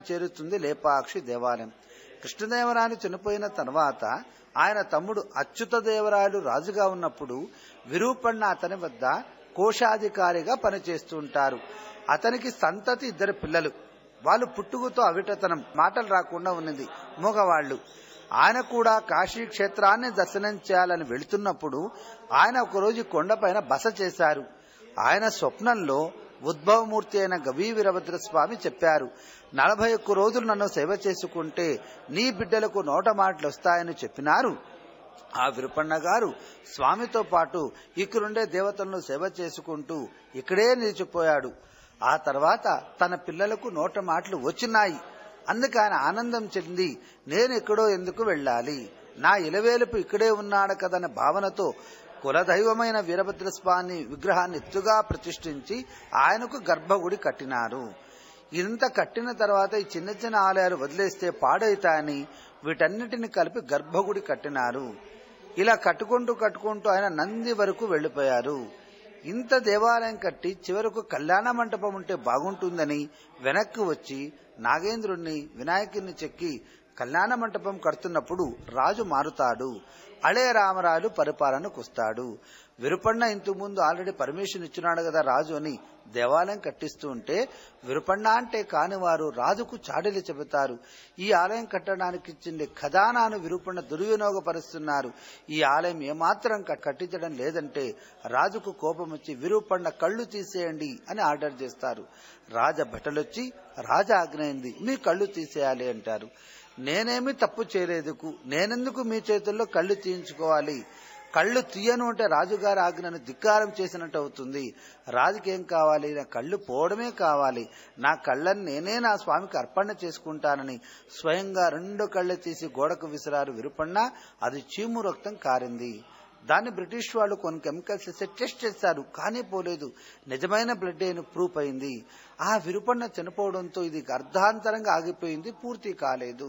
చేరుతుంది లేపాక్షి దేవాలయం. కృష్ణదేవరాయలు చనిపోయిన తర్వాత ఆయన తమ్ముడు అచ్యుతదేవరాయలు రాజుగా ఉన్నప్పుడు విరూపಣ್ణ అతని వద్ద కోశాధికారిగా పనిచేస్తూ ఉంటారు. అతనికి సంతతి 2 పిల్లలు. వాళ్ళు పుట్టుకతో అవిటతనం, మాటలు రాకుండా ఉన్నది, మగవాళ్లు. ఆయన కూడా కాశీ క్షేత్రాన్ని దర్శనం చేయాలని వెళుతున్నప్పుడు ఆయన ఒకరోజు కొండపైన బస చేశారు. ఆయన స్వప్నంలో ఉద్భవమూర్తి అయిన గవీ వీరభద్రస్వామి చెప్పారు, 41 రోజులు నన్ను సేవ చేసుకుంటే నీ బిడ్డలకు నోట మాటలు వస్తాయని చెప్పినారు. ఆ విరూపಣ್ణ గారు స్వామితో పాటు ఇక్కడుండే దేవతలను సేవ చేసుకుంటూ ఇక్కడే నిలిచిపోయాడు. ఆ తర్వాత తన పిల్లలకు నోట మాటలు వచ్చినాయి. అందుకు ఆయన ఆనందం చెంది నేను ఎక్కడో ఎందుకు వెళ్ళాలి, నా ఇలవేలుపు ఇక్కడే ఉన్నాడు కదన్న భావనతో కులదైవమైన వీరభద్రస్వామి విగ్రహాన్ని ఎత్తుగా ప్రతిష్ఠించి ఆయనకు గర్భగుడి కట్టినారు. ఇంత కట్టిన తర్వాత ఈ చిన్న చిన్న ఆలయాలు వదిలేస్తే పాడైతాయని వీటన్నిటిని కలిపి గర్భగుడి కట్టినారు. ఇలా కట్టుకుంటూ ఆయన నంది వరకు వెళ్లిపోయారు. ఇంత దేవాలయం కట్టి చివరకు కళ్యాణ మంటపం ఉంటే బాగుంటుందని వెనక్కి వచ్చి నాగేంద్రుణ్ణి వినాయకుడిని చెక్కి కళ్యాణ మంటపం కడుతున్నప్పుడు రాజు మారుతాడు. అళే రామరాజు పరిపాలనకు వస్తాడు. విరూపಣ್ణ ఇంతకు ముందు ఆల్రెడీ పర్మిషన్ ఇచ్చినాడు కదా రాజు అని దేవాలయం కట్టిస్తూ ఉంటే విరూపಣ್ణ అంటే కాని వారు రాజుకు చాడీలు చెబుతారు. ఈ ఆలయం కట్టడానికి ఇచ్చింది ఖజానాను విరూపಣ್ణ దుర్వినియోగపరుస్తున్నారు, ఈ ఆలయం ఏమాత్రం కట్టించడం లేదంటే రాజుకు కోపం వచ్చి విరూపಣ್ణ కళ్ళు తీసేయండి అని ఆర్డర్ చేస్తారు. రాజ భటులొచ్చి రాజా ఆజ్ఞయింది, మీ కళ్ళు తీసేయాలి అంటారు. నేనేమి తప్పు చేయలేదు, నేనెందుకు మీ చేతుల్లో కళ్ళు తీయించుకోవాలి, కళ్ళు తీయను అంటే రాజుగారి ఆజ్ఞను ధిక్కారం చేసినట్టు అవుతుంది. రాజుకేం కావాలి, నా కళ్ళు పోవడమే కావాలి, నా కళ్ళని నేనే నా స్వామికి అర్పణ చేసుకుంటానని స్వయంగా 2 కళ్ళు తీసి గోడకు విసిరారు విరూపಣ್ణ. అది చీము రక్తం కారింది. దాన్ని బ్రిటిష్ వాళ్ళు కొన్ని కెమికల్స్ వేసి టెస్ట్ చేశారు, కానీ పోలేదు, నిజమైన బ్లడ్ అని ప్రూఫ్ అయింది. ఆ విరూపಣ್ణ చనిపోవడంతో ఇది అర్ధాంతరంగా ఆగిపోయింది, పూర్తి కాలేదు.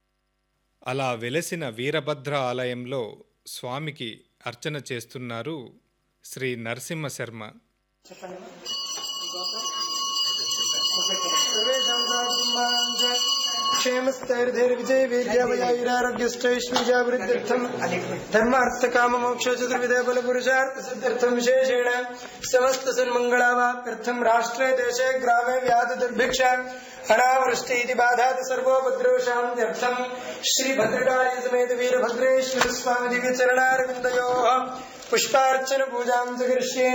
అలా వెలసిన వీరభద్ర ఆలయంలో స్వామికి అర్చన చేస్తున్నారు శ్రీ నరసింహ శర్మ. ధర్మార్థ కామ మోక్ష చతుర్విధ బల పురుషార్థ సిద్ధ్యర్థం విశేషేణ సమస్త సన్మంగళావాప్యర్థం రాష్ట్రే దేశే గ్రామే వ్యాధి దుర్భిక్ష అనావృష్టి ఇది బాధాత్ సర్వోపద్రవశాంత్యర్థం శ్రీ భద్రకాళీ సమేత వీరభద్రేశ్వర స్వామి దివ్య చరణారవిందయోః పుష్పార్చన పూజాం కరిష్యే.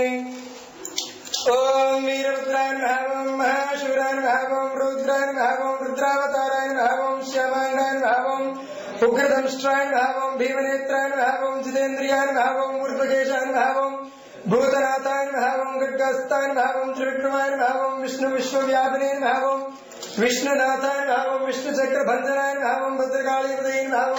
ఓం వీరభద్రాయ నమః, ఓం మహాశివరాయ నమః, ఓం రుద్రాయ నమః, ఓం రుద్రావతారాయ నమః, ఓం శ్యామాంగాయ నమః, ఓం ఉగ్రదంష్ట్రాయ నమః, ఓం భీమనేత్రాయ నమః, ఓం జితేంద్రియాయ నమః, ఓం ఊర్ధ్వకేశాయ నమః, ఓం భూతనాథాయ నమః, ఓం గడ్గస్తాయ నమః, ఓం త్రివిక్రమాయ నమః, ఓం విష్ణు విశ్వవ్యాపినే నమః, ఓం విష్ణునాథాయ నమః, ఓం విష్ణుచక్రభంజనాయ నమః, ఓం భద్రకాళీపతయే నమః,